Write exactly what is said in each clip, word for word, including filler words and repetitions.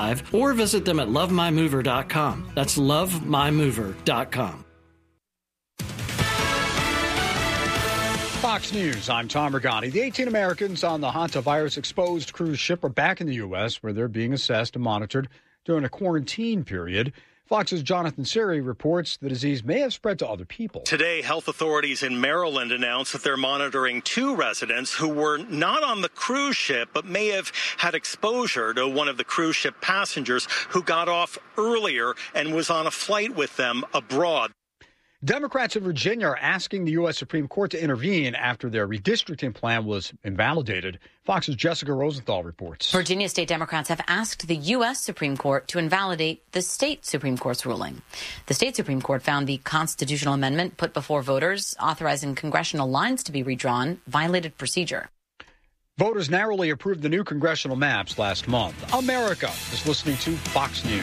five or visit them at love my mover dot com. That's love my mover dot com. Fox News, I'm Tom Regani. The eighteen Americans on the hantavirus-exposed cruise ship are back in the U S, where they're being assessed and monitored during a quarantine period. Fox's Jonathan Siri reports the disease may have spread to other people. Today, health authorities in Maryland announced that they're monitoring two residents who were not on the cruise ship, but may have had exposure to one of the cruise ship passengers who got off earlier and was on a flight with them abroad. Democrats in Virginia are asking the U S Supreme Court to intervene after their redistricting plan was invalidated. Fox's Jessica Rosenthal reports. Virginia state Democrats have asked the U S Supreme Court to invalidate the state Supreme Court's ruling. The state Supreme Court found the constitutional amendment put before voters authorizing congressional lines to be redrawn violated procedure. Voters narrowly approved the new congressional maps last month. America is listening to Fox News.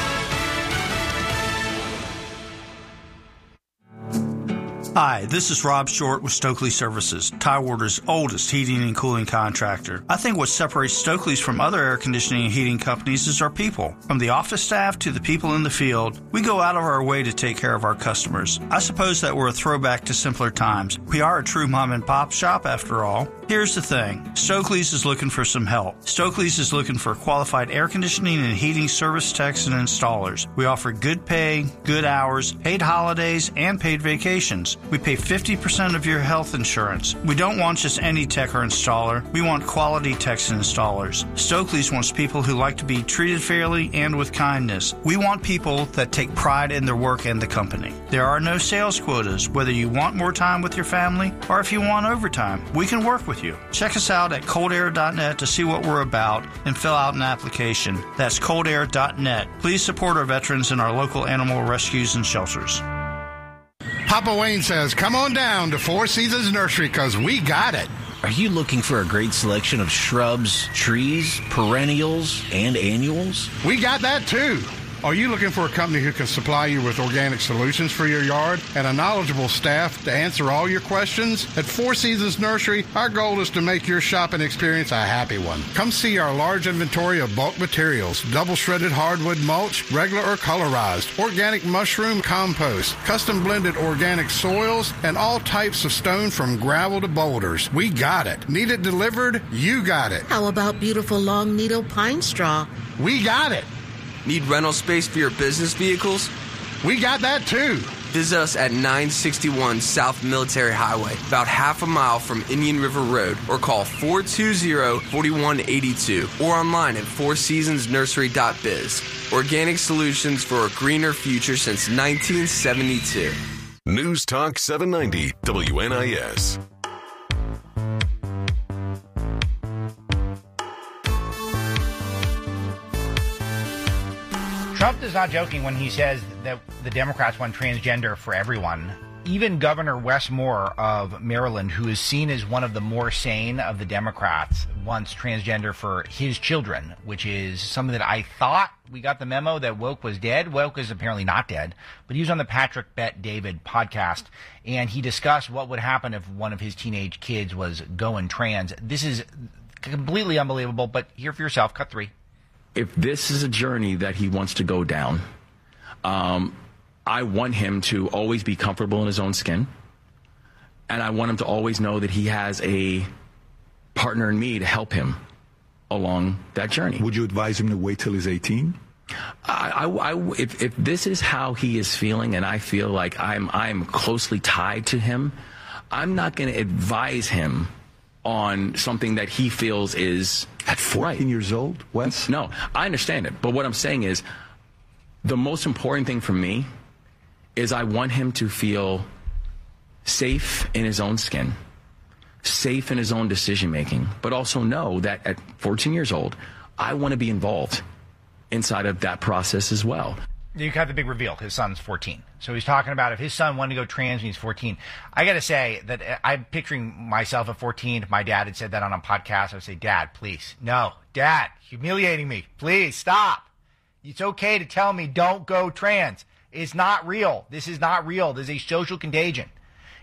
Hi, this is Rob Short with Stokely Services, Tidewater's oldest heating and cooling contractor. I think what separates Stokely's from other air conditioning and heating companies is our people. From the office staff to the people in the field, we go out of our way to take care of our customers. I suppose that we're a throwback to simpler times. We are a true mom and pop shop after all. Here's the thing. Stokely's is looking for some help. Stokely's is looking for qualified air conditioning and heating service techs and installers. We offer good pay, good hours, paid holidays, and paid vacations. We pay fifty percent of your health insurance. We don't want just any tech or installer. We want quality techs and installers. Stokely's wants people who like to be treated fairly and with kindness. We want people that take pride in their work and the company. There are no sales quotas, whether you want more time with your family or if you want overtime. We can work with you. Check us out at cold air dot net to see what we're about and fill out an application. That's cold air dot net. Please support our veterans and our local animal rescues and shelters. Papa Wayne says, come on down to Four Seasons Nursery because we got it. Are you looking for a great selection of shrubs, trees, perennials, and annuals? We got that too. Are you looking for a company who can supply you with organic solutions for your yard and a knowledgeable staff to answer all your questions? At Four Seasons Nursery, our goal is to make your shopping experience a happy one. Come see our large inventory of bulk materials, double shredded hardwood mulch, regular or colorized, organic mushroom compost, custom blended organic soils, and all types of stone from gravel to boulders. We got it. Need it delivered? You got it. How about beautiful long needle pine straw? We got it. Need rental space for your business vehicles? We got that too. Visit us at nine sixty-one South Military Highway, about half a mile from Indian River Road, or call four two zero, four one eight two or online at four seasons nursery dot biz. Organic solutions for a greener future since nineteen seventy-two. News Talk seven ninety W N I S. Trump is not joking when he says that the Democrats want transgender for everyone. Even Governor Wes Moore of Maryland, who is seen as one of the more sane of the Democrats, wants transgender for his children, which is something that I thought we got the memo that woke was dead. Woke is apparently not dead, but he was on the Patrick Bet David podcast, and he discussed what would happen if one of his teenage kids was going trans. This is completely unbelievable, but hear for yourself. Cut three. If this is a journey that he wants to go down, um, I want him to always be comfortable in his own skin. And I want him to always know that he has a partner in me to help him along that journey. Would you advise him to wait till he's eighteen? I, I, I, if, if this is how he is feeling and I feel like I'm, I'm closely tied to him, I'm not going to advise him on something that he feels is at fourteen right. years old, Wes? No, I understand it. But what I'm saying is the most important thing for me is I want him to feel safe in his own skin, safe in his own decision making, but also know that at fourteen years old, I want to be involved inside of that process as well. You got the big reveal. His son's fourteen. So he's talking about if his son wanted to go trans when he's fourteen. I got to say that I'm picturing myself at fourteen. If my dad had said that on a podcast, I would say, Dad, please. No. Dad, humiliating me. Please, stop. It's okay to tell me don't go trans. It's not real. This is not real. This is a social contagion.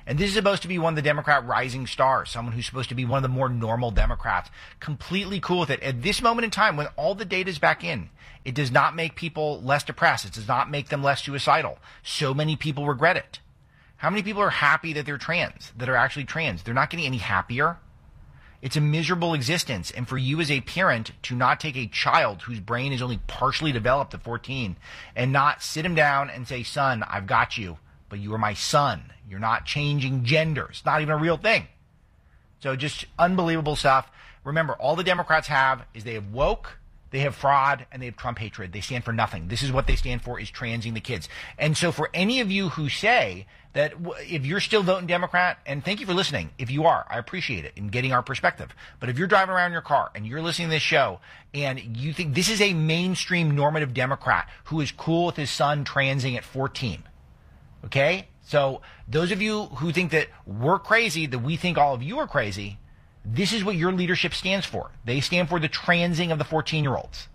And this is supposed to be one of the Democrat rising stars, someone who's supposed to be one of the more normal Democrats, completely cool with it. At this moment in time, when all the data is back in, it does not make people less depressed. It does not make them less suicidal. So many people regret it. How many people are happy that they're trans, that are actually trans? They're not getting any happier. It's a miserable existence. And for you as a parent to not take a child whose brain is only partially developed at fourteen and not sit him down and say, son, I've got you, but you are my son. You're not changing gender. It's not even a real thing. So just unbelievable stuff. Remember, all the Democrats have is they have woke, they have fraud, and they have Trump hatred. They stand for nothing. This is what they stand for, is transing the kids. And so for any of you who say that if you're still voting Democrat, and thank you for listening. If you are, I appreciate it in getting our perspective. But if you're driving around in your car and you're listening to this show and you think this is a mainstream normative Democrat who is cool with his son transing at fourteen, okay? So those of you who think that we're crazy, that we think all of you are crazy, this is what your leadership stands for. They stand for the transing of the fourteen-year-olds.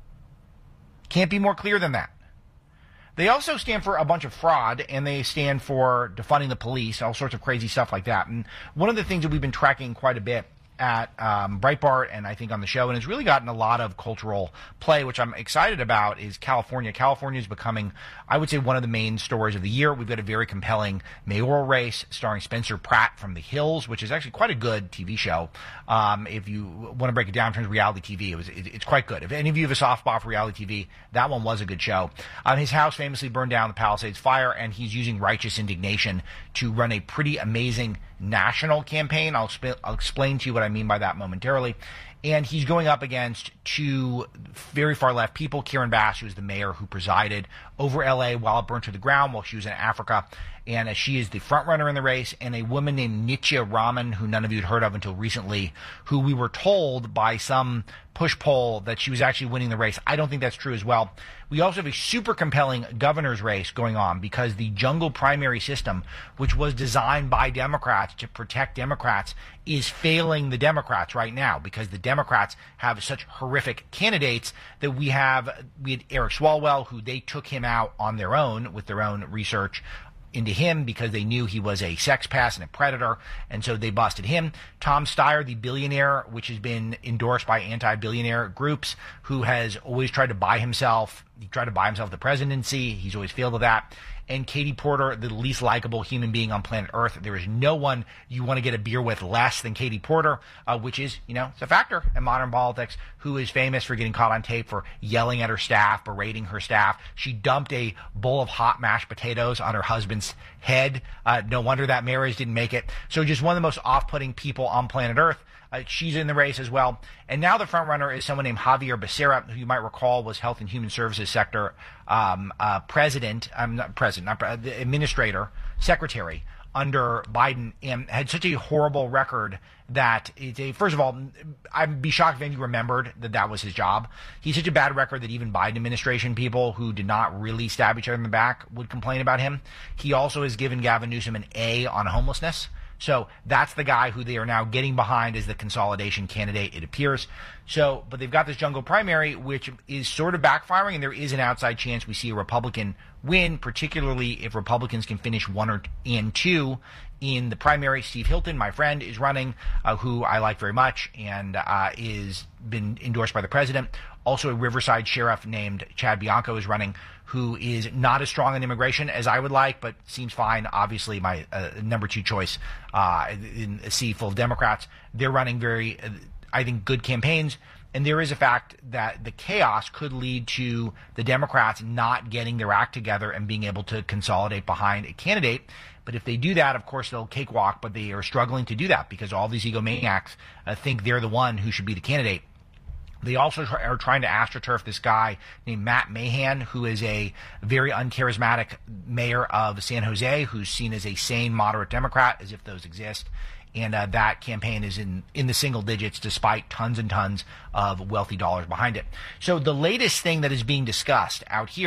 Can't be more clear than that. They also stand for a bunch of fraud, and they stand for defunding the police, all sorts of crazy stuff like that. And one of the things that we've been tracking quite a bit at um, Breitbart and I think on the show, and it's really gotten a lot of cultural play, which I'm excited about, is California. California is becoming, I would say, one of the main stories of the year. We've got a very compelling mayoral race starring Spencer Pratt from The Hills, which is actually quite a good T V show. Um, if you want to break it down in terms of reality T V, it was it, it's quite good. If any of you have a soft spot for reality T V, that one was a good show. Um, his house famously burned down in the Palisades fire, and he's using righteous indignation to run a pretty amazing national campaign. I'll, sp- I'll explain to you what I mean by that momentarily. And he's going up against two very far left people, Karen Bass, who is the mayor who presided over L A while it burnt to the ground while she was in Africa. And uh, she is the front runner in the race, and a woman named Nitya Raman, who none of you had heard of until recently, who we were told by some push poll that she was actually winning the race. I don't think that's true as well. We also have a super compelling governor's race going on because the jungle primary system, which was designed by Democrats to protect Democrats, is failing the Democrats right now because the Democrats have such horrific candidates that we have, we had Eric Swalwell, who they took him out on their own with their own research into him because they knew he was a sex pest and a predator, and so they busted him. Tom Steyer, the billionaire, which has been endorsed by anti-billionaire groups, who has always tried to buy himself, he tried to buy himself the presidency. He's always failed at that. And Katie Porter, the least likable human being on planet Earth. There is no one you want to get a beer with less than Katie Porter, uh, which is, you know, it's a factor in modern politics, who is famous for getting caught on tape for yelling at her staff, berating her staff. She dumped a bowl of hot mashed potatoes on her husband's head. Uh, no wonder that marriage didn't make it. So just one of the most off-putting people on planet Earth. Uh, she's in the race as well. And now the front runner is someone named Javier Becerra, who you might recall was Health and Human Services Sector um, uh, president, I'm not president, not, uh, administrator, secretary under Biden, and had such a horrible record that it's a, first of all, I'd be shocked if any of you remembered that that was his job. He's such a bad record that even Biden administration people who did not really stab each other in the back would complain about him. He also has given Gavin Newsom an A on homelessness. So that's the guy who they are now getting behind as the consolidation candidate, it appears. So, but they've got this jungle primary, which is sort of backfiring, and there is an outside chance we see a Republican win, particularly if Republicans can finish one or and two in the primary. Steve Hilton, my friend, is running, uh, who I like very much, and uh, is been endorsed by the president. Also, a Riverside sheriff named Chad Bianco is running, who is not as strong on immigration as I would like, but seems fine. Obviously, my uh, number two choice uh, in a sea full of Democrats. They're running very, uh, I think, good campaigns. And there is a fact that the chaos could lead to the Democrats not getting their act together and being able to consolidate behind a candidate. But if they do that, of course, they'll cakewalk, but they are struggling to do that because all these egomaniacs uh, think they're the one who should be the candidate. They also are trying to astroturf this guy named Matt Mahan, who is a very uncharismatic mayor of San Jose, who's seen as a sane, moderate Democrat, as if those exist. And uh, that campaign is in, in the single digits despite tons and tons of wealthy dollars behind it. So the latest thing that is being discussed out here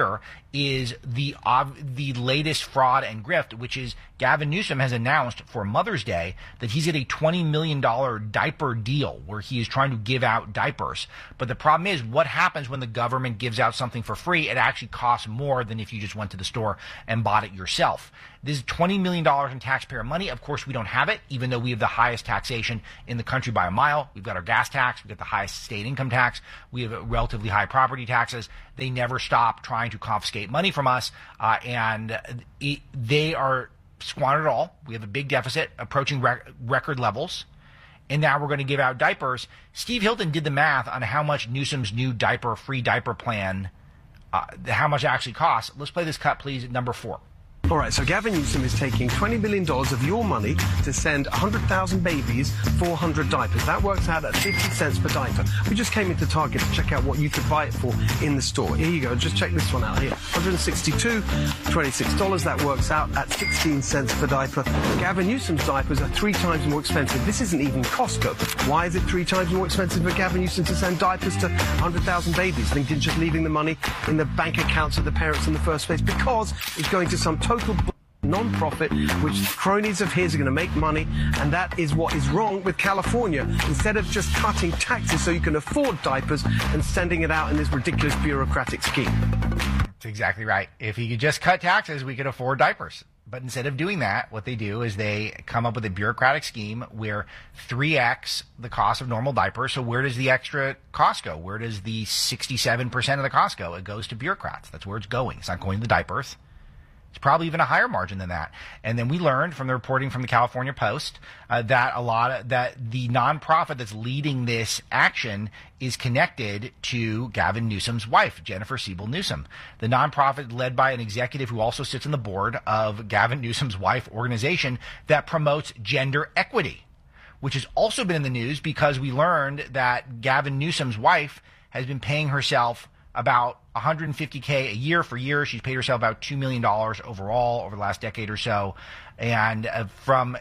is the uh, the latest fraud and grift, which is Gavin Newsom has announced for Mother's Day that he's at a twenty million dollars diaper deal where he is trying to give out diapers. But the problem is, what happens when the government gives out something for free? It actually costs more than if you just went to the store and bought it yourself. This is twenty million dollars in taxpayer money. Of course, we don't have it, even though we have the highest taxation in the country by a mile. We've got our gas tax. We've got the highest state income tax. We have relatively high property taxes. They never stop trying to confiscate money from us, uh, and it, they are squandered it all. We have a big deficit approaching rec- record levels, and now we're going to give out diapers. Steve Hilton did the math on how much Newsom's new diaper, free diaper plan, uh, how much it actually costs. Let's play this cut, please, at number four. All right, so Gavin Newsom is taking twenty billion dollars of your money to send one hundred thousand babies four hundred diapers. That works out at fifty cents per diaper. We just came into Target to check out what you could buy it for in the store. Here you go. Just check this one out here. one hundred sixty-two dollars, twenty-six dollars. That works out at sixteen cents per diaper. Gavin Newsom's diapers are three times more expensive. This isn't even Costco. Why is it three times more expensive for Gavin Newsom to send diapers to one hundred thousand babies than just leaving the money in the bank accounts of the parents in the first place? Because it's going to some total non-profit, which cronies of his are going to make money, and that is what is wrong with California. Instead of just cutting taxes so you can afford diapers and sending it out in this ridiculous bureaucratic scheme. That's exactly right. If he could just cut taxes, we could afford diapers. But instead of doing that, what they do is they come up with a bureaucratic scheme where three x the cost of normal diapers. So where does the extra cost go? Where does the sixty-seven percent of the cost go? It goes to bureaucrats. That's where it's going. It's not going to the diapers. It's probably even a higher margin than that. And then we learned from the reporting from the California Post uh, that a lot of, that the nonprofit that's leading this action is connected to Gavin Newsom's wife, Jennifer Siebel Newsom. The nonprofit led by an executive who also sits on the board of Gavin Newsom's wife organization that promotes gender equity, which has also been in the news because we learned that Gavin Newsom's wife has been paying herself about one hundred fifty thousand dollars a year for years. She's paid herself about two million dollars overall over the last decade or so. And uh, from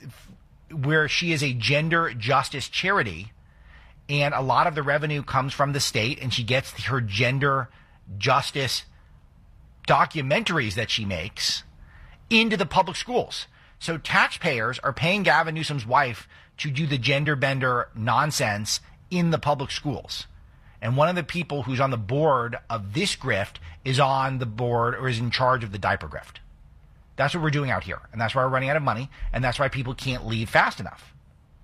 where she is a gender justice charity, and a lot of the revenue comes from the state, and she gets her gender justice documentaries that she makes into the public schools. So taxpayers are paying Gavin Newsom's wife to do the gender bender nonsense in the public schools. And one of the people who's on the board of this grift is on the board or is in charge of the diaper grift. That's what we're doing out here. And that's why we're running out of money. And that's why people can't leave fast enough.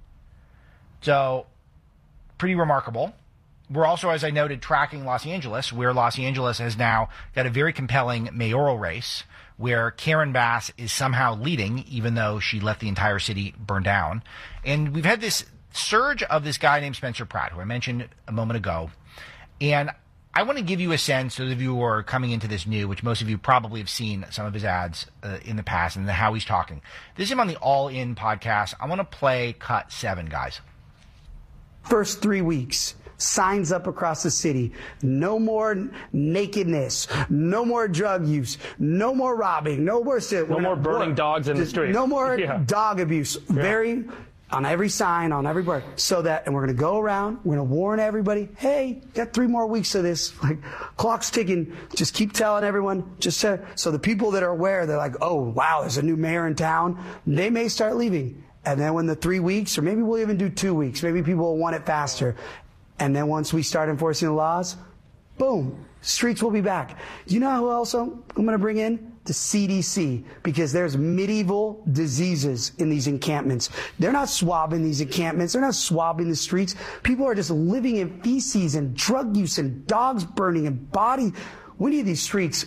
So, pretty remarkable. We're also, as I noted, tracking Los Angeles, where Los Angeles has now got a very compelling mayoral race where Karen Bass is somehow leading, even though she let the entire city burn down. And we've had this surge of this guy named Spencer Pratt, who I mentioned a moment ago. And I want to give you a sense, those of you who are coming into this new, which most of you probably have seen some of his ads uh, in the past and how he's talking. This is him on the All In podcast. I want to play cut seven, guys. First three weeks, signs up across the city. No more nakedness. No more drug use. No more robbing. No more... No more burning dogs in the street. No more yeah. dog abuse. Yeah. Very... on every sign, on every word, so that, and we're going to go around, we're going to warn everybody, hey, got three more weeks of this, like, clock's ticking, just keep telling everyone, just so, so the people that are aware, they're like, oh, wow, there's a new mayor in town, they may start leaving, and then when the three weeks, or maybe we'll even do two weeks, maybe people will want it faster, and then once we start enforcing the laws, boom, streets will be back. You know who else I'm going to bring in? The C D C, because there's medieval diseases in these encampments. They're not swabbing these encampments. They're not swabbing the streets. People are just living in feces and drug use and dogs burning and body. We need these streets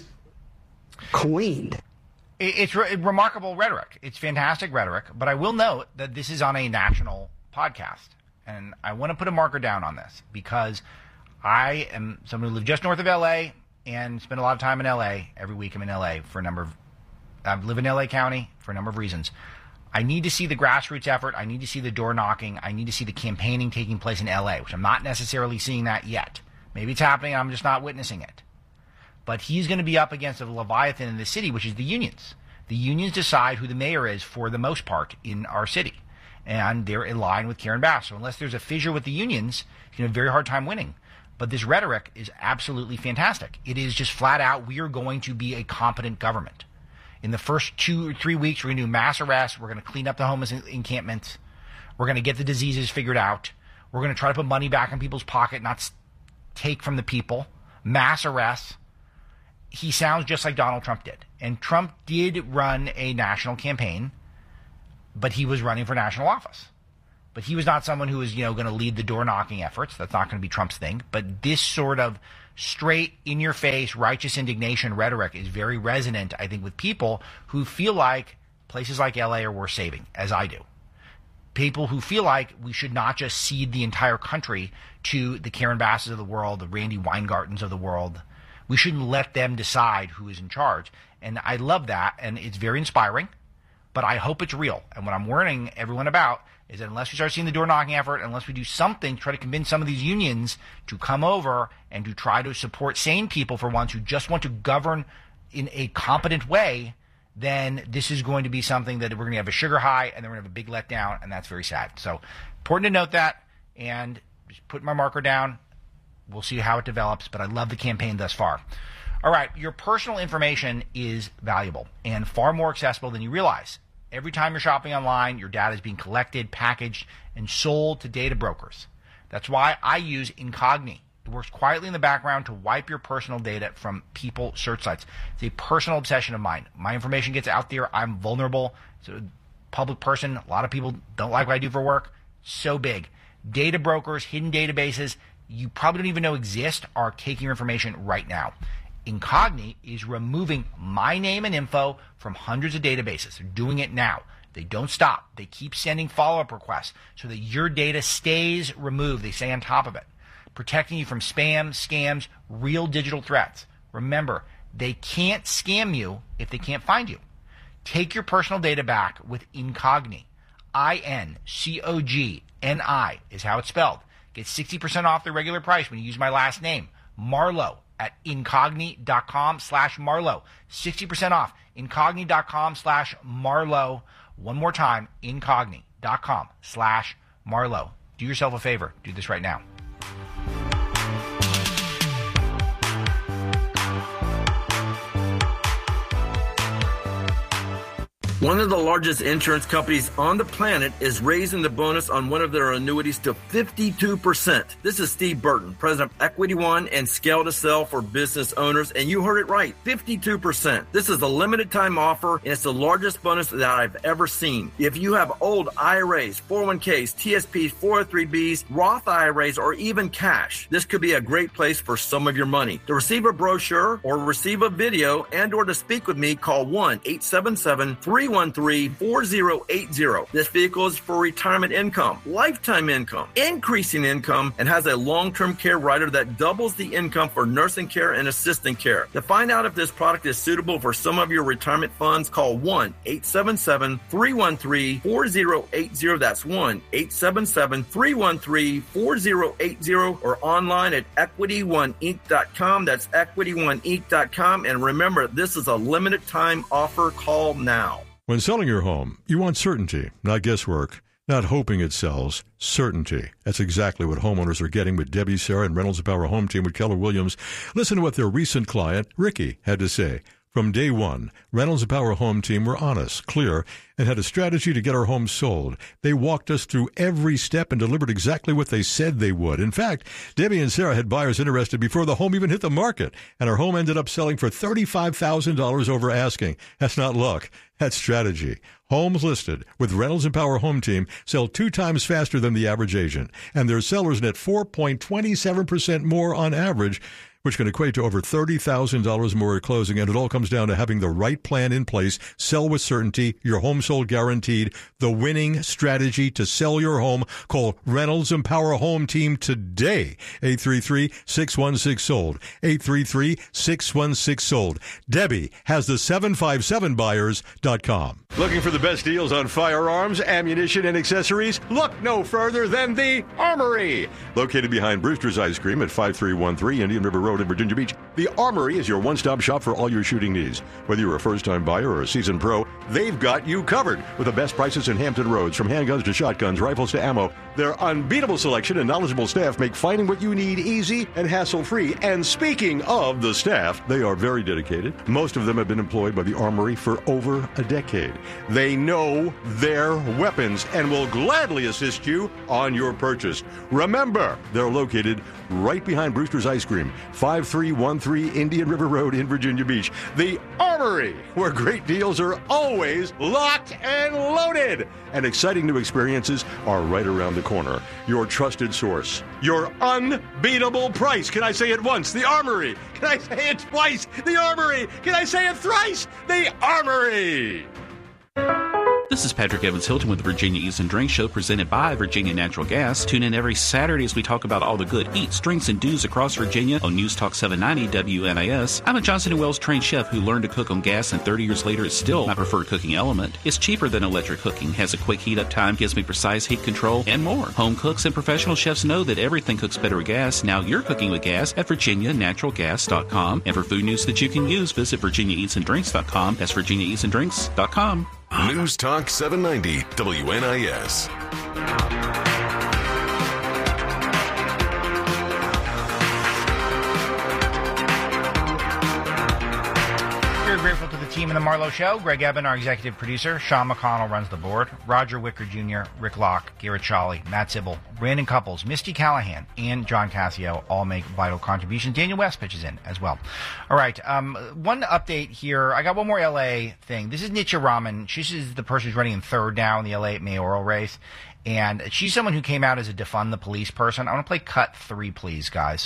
cleaned. It's re- remarkable rhetoric. It's fantastic rhetoric. But I will note that this is on a national podcast. And I want to put a marker down on this because I am someone who lives just north of L A and spend a lot of time in L A. Every week I'm in L A for a number of, I live in L A County for a number of reasons. I need to see the grassroots effort. I need to see the door knocking. I need to see the campaigning taking place in L A, which I'm not necessarily seeing that yet. Maybe it's happening. I'm just not witnessing it. But he's going to be up against a leviathan in the city, which is the unions. The unions decide who the mayor is for the most part in our city. And they're in line with Karen Bass. So unless there's a fissure with the unions, he's going to have a very hard time winning. But this rhetoric is absolutely fantastic. It is just flat out, we are going to be a competent government. In the first two or three weeks, we're going to do mass arrests. We're going to clean up the homeless encampments. We're going to get the diseases figured out. We're going to try to put money back in people's pocket, not take from the people. Mass arrests. He sounds just like Donald Trump did. And Trump did run a national campaign, but he was running for national office. But he was not someone who was, you know, going to lead the door-knocking efforts. That's not going to be Trump's thing. But this sort of straight, in-your-face, righteous indignation rhetoric is very resonant, I think, with people who feel like places like L A are worth saving, as I do. People who feel like we should not just cede the entire country to the Karen Basses of the world, the Randy Weingartens of the world. We shouldn't let them decide who is in charge. And I love that, and it's very inspiring, but I hope it's real. And what I'm warning everyone about is that unless we start seeing the door-knocking effort, unless we do something to try to convince some of these unions to come over and to try to support sane people for once who just want to govern in a competent way, then this is going to be something that we're going to have a sugar high and then we're going to have a big letdown, and that's very sad. So important to note that, and just put my marker down. We'll see how it develops, but I love the campaign thus far. All right, your personal information is valuable and far more accessible than you realize. Every time you're shopping online, your data is being collected, packaged, and sold to data brokers. That's why I use Incogni. It works quietly in the background to wipe your personal data from people search sites. It's a personal obsession of mine. My information gets out there. I'm vulnerable. So a public person. A lot of people don't like what I do for work. So big. Data brokers, hidden databases you probably don't even know exist are taking your information right now. Incogni is removing my name and info from hundreds of databases. They're doing it now. They don't stop. They keep sending follow-up requests so that your data stays removed. They stay on top of it, protecting you from spam, scams, real digital threats. Remember, they can't scam you if they can't find you. Take your personal data back with Incogni. I N C O G N I is how it's spelled. Get sixty percent off the regular price when you use my last name, Marlowe, at incogni.com slash Marlowe. sixty percent off, incogni.com slash Marlowe. One more time, incogni.com slash Marlowe. Do yourself a favor. Do this right now. One of the largest insurance companies on the planet is raising the bonus on one of their annuities to fifty-two percent. This is Steve Burton, president of Equity One and Scale to Sell for business owners, and you heard it right, fifty-two percent. This is a limited time offer, and it's the largest bonus that I've ever seen. If you have old I R As, four oh one k's, T S Ps, four oh three B's, Roth I R As, or even cash, this could be a great place for some of your money. To receive a brochure or receive a video and or to speak with me, call one eight seven seven, three one three, four oh eight oh. This vehicle is for retirement income, lifetime income, increasing income, and has a long-term care rider that doubles the income for nursing care and assistant care. To find out if this product is suitable for some of your retirement funds, call one eight seven seven, three one three, four oh eight oh. That's one eight seven seven, three one three, four oh eight oh, or online at equity one inc dot com. That's equity one inc dot com. And remember, this is a limited time offer. Call now. When selling your home, you want certainty, not guesswork, not hoping it sells, certainty. That's exactly what homeowners are getting with Debbie, Sarah, and Reynolds and Power Home Team with Keller Williams. Listen to what their recent client, Ricky, had to say. From day one, Reynolds and Power Home Team were honest, clear, and had a strategy to get our home sold. They walked us through every step and delivered exactly what they said they would. In fact, Debbie and Sarah had buyers interested before the home even hit the market, and our home ended up selling for thirty-five thousand dollars over asking. That's not luck. That's strategy. Homes listed with Reynolds and Power Home Team sell two times faster than the average agent, and their sellers net four point two seven percent more on average, which can equate to over thirty thousand dollars more at closing. And it all comes down to having the right plan in place. Sell with certainty. Your home sold guaranteed. The winning strategy to sell your home. Call Reynolds and Power Home Team today. eight three three, six one six, sold. eight three three, six one six, sold. Debbie has the seven five seven buyers dot com. Looking for the best deals on firearms, ammunition, and accessories? Look no further than the Armory. Located behind Brewster's Ice Cream at five three one three Indian River Road Road in Virginia Beach. The Armory is your one-stop shop for all your shooting needs. Whether you're a first-time buyer or a seasoned pro, they've got you covered with the best prices in Hampton Roads, from handguns to shotguns, rifles to ammo. Their unbeatable selection and knowledgeable staff make finding what you need easy and hassle-free. And speaking of the staff, they are very dedicated. Most of them have been employed by the Armory for over a decade. They know their weapons and will gladly assist you on your purchase. Remember, they're located right behind Brewster's Ice Cream, five three one three Indian River Road in Virginia Beach. The Armory, where great deals are always locked and loaded. And exciting new experiences are right around the corner. Your trusted source. Your unbeatable price. Can I say it once? The Armory. Can I say it twice? The Armory. Can I say it thrice? The Armory. This is Patrick Evans Hilton with the Virginia Eats and Drinks Show, presented by Virginia Natural Gas. Tune in every Saturday as we talk about all the good eats, drinks, and do's across Virginia on News Talk seven ninety W N I S. I'm a Johnson and Wales trained chef who learned to cook on gas, and thirty years later it's still my preferred cooking element. It's cheaper than electric cooking, has a quick heat up time, gives me precise heat control, and more. Home cooks and professional chefs know that everything cooks better with gas. Now you're cooking with gas at Virginia Natural Gas dot com. And for food news that you can use, visit Virginia Eats and Drinks dot com. That's Virginia Eats and Drinks dot com. News Talk seven ninety W N I S. Very grateful to the team in the Marlowe Show. Greg Eben, our executive producer. Sean McConnell runs the board. Roger Wicker Junior, Rick Locke, Garrett Shawley, Matt Sybil, Brandon Couples, Misty Callahan, and John Cassio all make vital contributions. Daniel West pitches in as well. All right, um, one update here. I got one more L A thing. This is Nitya Raman. She's the person who's running in third now in the L A mayoral race. And she's someone who came out as a defund the police person. I want to play cut three, please, guys.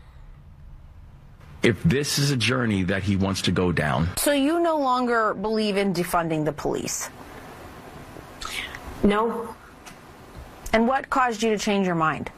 If this is a journey that he wants to go down. So you no longer believe in defunding the police? No. And what caused you to change your mind?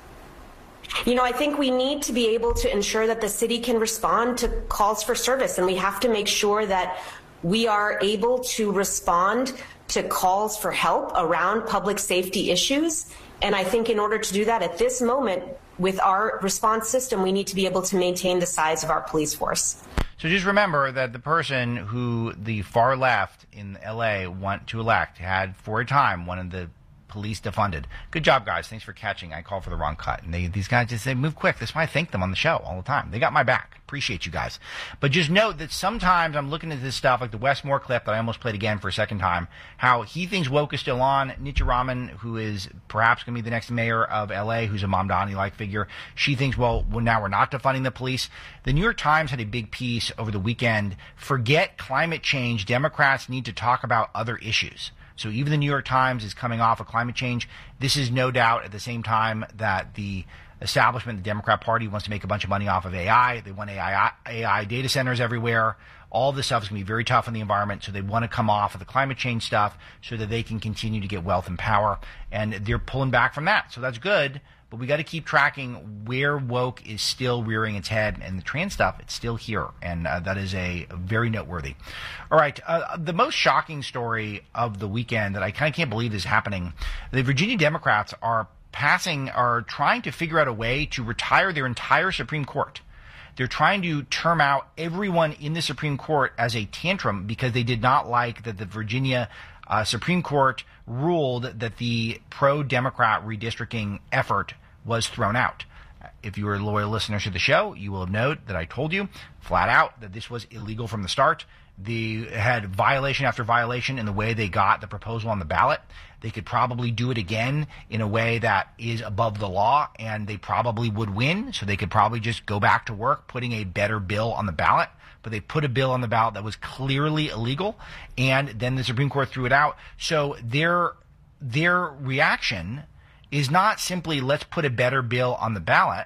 You know, I think we need to be able to ensure that the city can respond to calls for service, and we have to make sure that we are able to respond to calls for help around public safety issues. And I think in order to do that at this moment, with our response system, we need to be able to maintain the size of our police force. So just remember that the person who the far left in L A want to elect had, for a time, one of the police defunded. Good job, guys. Thanks for catching. I called for the wrong cut. And they, these guys just say, move quick. That's why I thank them on the show all the time. They got my back. Appreciate you guys. But just note that sometimes I'm looking at this stuff, like the Wes Moore clip that I almost played again for a second time, how he thinks woke is still on. Nitya Raman, who is perhaps going to be the next mayor of L A, who's a Mamdani-like figure, she thinks, well, well, now we're not defunding the police. The New York Times had a big piece over the weekend. Forget climate change. Democrats need to talk about other issues. So even the New York Times is coming off of climate change. This is no doubt at the same time that the establishment, the Democrat Party, wants to make a bunch of money off of A I. They want A I, A I data centers everywhere. All this stuff is going to be very tough on the environment, so they want to come off of the climate change stuff so that they can continue to get wealth and power. And they're pulling back from that. So that's good. But we got to keep tracking where woke is still rearing its head, and the trans stuff, it's still here, and uh, that is a very noteworthy. All right, uh, the most shocking story of the weekend that I kind of can't believe is happening, the Virginia Democrats are passing, are trying to figure out a way to retire their entire Supreme Court. They're trying to term out everyone in the Supreme Court as a tantrum because they did not like that the Virginia uh, Supreme Court ruled that the pro-Democrat redistricting effort was thrown out. If you were loyal listeners to the show, you will have known that I told you flat out that this was illegal from the start. They had violation after violation in the way they got the proposal on the ballot. They could probably do it again in a way that is above the law, and they probably would win, so they could probably just go back to work putting a better bill on the ballot. But they put a bill on the ballot that was clearly illegal, and then the Supreme Court threw it out. So their their reaction is not simply let's put a better bill on the ballot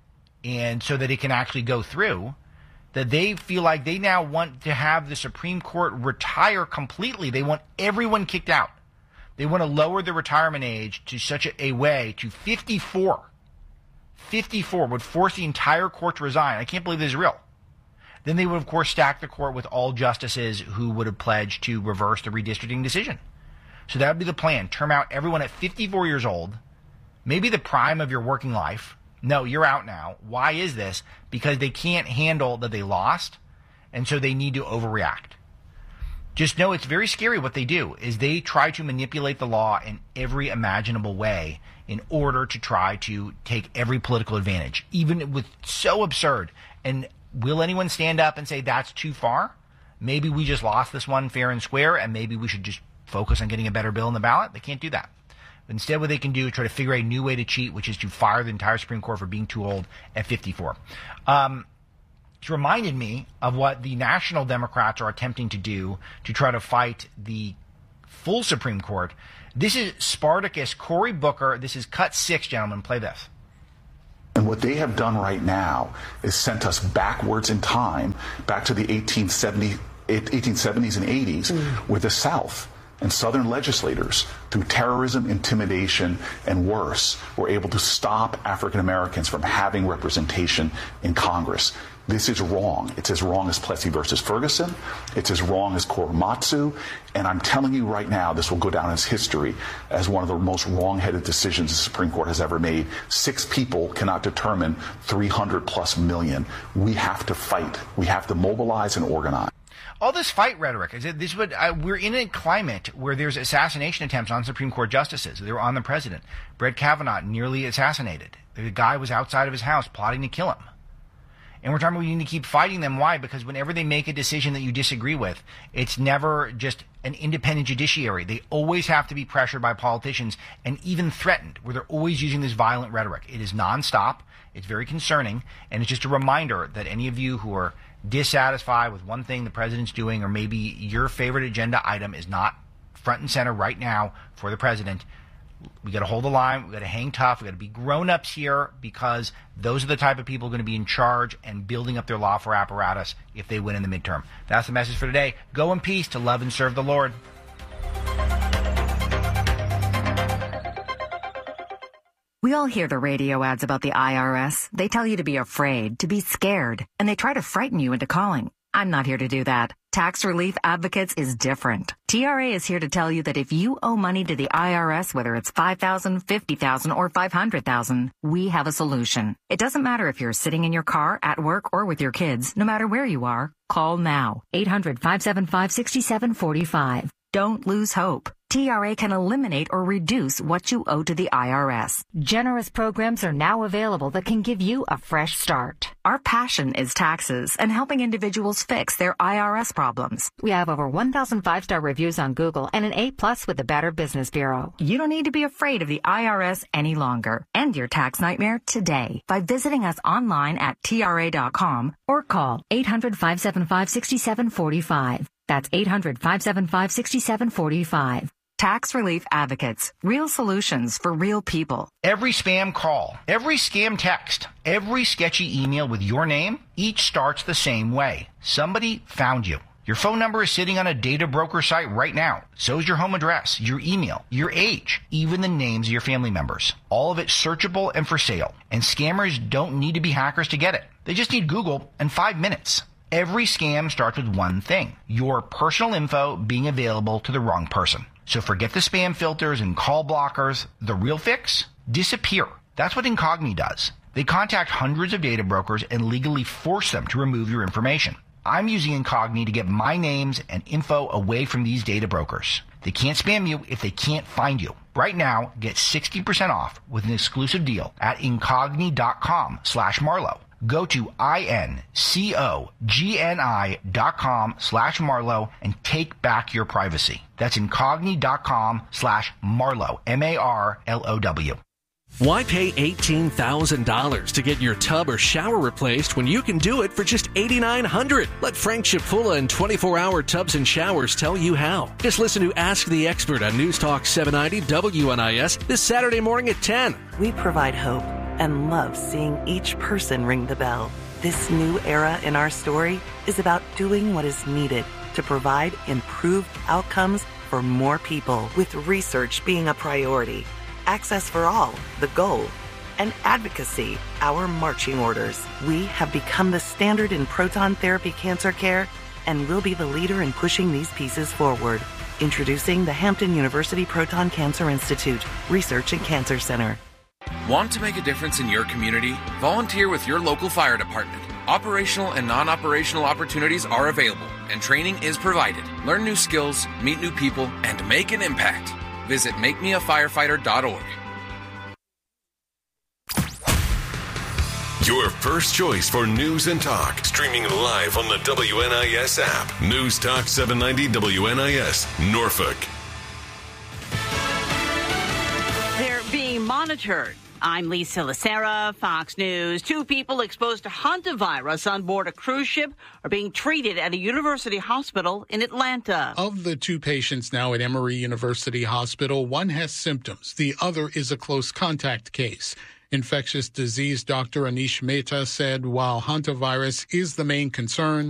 and so that it can actually go through, that they feel like they now want to have the Supreme Court retire completely. They want everyone kicked out. They want to lower the retirement age to such a, a way to fifty-four. fifty-four would force the entire court to resign. I can't believe this is real. Then they would, of course, stack the court with all justices who would have pledged to reverse the redistricting decision. So that would be the plan. Term out everyone at fifty-four years old, maybe the prime of your working life, no, you're out now. Why is this? Because they can't handle that they lost, and so they need to overreact. Just know it's very scary what they do, is they try to manipulate the law in every imaginable way in order to try to take every political advantage, even with so absurd. And will anyone stand up and say that's too far? Maybe we just lost this one fair and square, and maybe we should just focus on getting a better bill in the ballot? They can't do that. Instead, what they can do is try to figure out a new way to cheat, which is to fire the entire Supreme Court for being too old at fifty-four. Um, It's reminded me of what the national Democrats are attempting to do to try to fight the full Supreme Court. This is Spartacus, Cory Booker. This is cut six, gentlemen. Play this. And what they have done right now is sent us backwards in time, back to the eighteen seventies and eighties, mm. where the South and Southern legislators, through terrorism, intimidation, and worse, were able to stop African Americans from having representation in Congress. This is wrong. It's as wrong as Plessy versus Ferguson. It's as wrong as Korematsu. And I'm telling you right now, this will go down as history as one of the most wrong-headed decisions the Supreme Court has ever made. Six people cannot determine three hundred plus million. We have to fight. We have to mobilize and organize. All this fight rhetoric, is it, this would, uh, we're in a climate where there's assassination attempts on Supreme Court justices. They were on the president. Brett Kavanaugh nearly assassinated. The guy was outside of his house plotting to kill him. And we're talking about we need to keep fighting them. Why? Because whenever they make a decision that you disagree with, it's never just an independent judiciary. They always have to be pressured by politicians and even threatened, where they're always using this violent rhetoric. It is nonstop. It's very concerning. And it's just a reminder that any of you who are dissatisfied with one thing the president's doing, or maybe your favorite agenda item is not front and center right now for the president, we got to hold the line. We got to hang tough. We got to be grown-ups here, because those are the type of people going to be in charge and building up their lawfare apparatus if they win in the midterm. That's the message for today. Go in peace to love and serve the Lord. We all hear the radio ads about the I R S. They tell you to be afraid, to be scared, and they try to frighten you into calling. I'm not here to do that. Tax Relief Advocates is different. T R A is here to tell you that if you owe money to the I R S, whether it's five thousand dollars, fifty thousand dollars, or five hundred thousand dollars, we have a solution. It doesn't matter if you're sitting in your car, at work, or with your kids. No matter where you are, call now. eight hundred, five seven five, six seven four five. Don't lose hope. T R A can eliminate or reduce what you owe to the I R S. Generous programs are now available that can give you a fresh start. Our passion is taxes and helping individuals fix their I R S problems. We have over one thousand five-star reviews on Google and an A plus with the Better Business Bureau. You don't need to be afraid of the I R S any longer. End your tax nightmare today by visiting us online at T R A dot com or call eight hundred, five seven five, six seven four five. That's eight hundred, five seven five, six seven four five. Tax Relief Advocates. Real solutions for real people. Every spam call, every scam text, every sketchy email with your name, each starts the same way. Somebody found you. Your phone number is sitting on a data broker site right now. So is your home address, your email, your age, even the names of your family members. All of it searchable and for sale. And scammers don't need to be hackers to get it. They just need Google and five minutes. Every scam starts with one thing: your personal info being available to the wrong person. So forget the spam filters and call blockers. The real fix? Disappear. That's what Incogni does. They contact hundreds of data brokers and legally force them to remove your information. I'm using Incogni to get my names and info away from these data brokers. They can't spam you if they can't find you. Right now, get sixty percent off with an exclusive deal at Incogni.com slash Marlowe. Go to I-N-C-O-G-N-I dot com slash Marlowe and take back your privacy. That's Incogni.com slash Marlowe, M A R L O W. Why pay eighteen thousand dollars to get your tub or shower replaced when you can do it for just eight thousand nine hundred dollars? Let Frank Chipula and twenty-four hour Tubs and Showers tell you how. Just listen to Ask the Expert on News Talk seven ninety W N I S this Saturday morning at ten. We provide hope and love seeing each person ring the bell. This new era in our story is about doing what is needed to provide improved outcomes for more people, with research being a priority, access for all, the goal, and advocacy, our marching orders. We have become the standard in proton therapy cancer care and will be the leader in pushing these pieces forward. Introducing the Hampton University Proton Cancer Institute Research and Cancer Center. Want to make a difference in your community? Volunteer with your local fire department. Operational and non-operational opportunities are available, and training is provided. Learn new skills, meet new people, and make an impact. Visit make me a firefighter dot org. Your first choice for news and talk. Streaming live on the W N I S app. News Talk seven ninety W N I S, Norfolk. They're being monitored. I'm Lisa Lacera, Fox News. Two people exposed to hantavirus on board a cruise ship are being treated at a university hospital in Atlanta. Of the two patients now at Emory University Hospital, one has symptoms. The other is a close contact case. Infectious disease doctor Anish Mehta said while hantavirus is the main concern,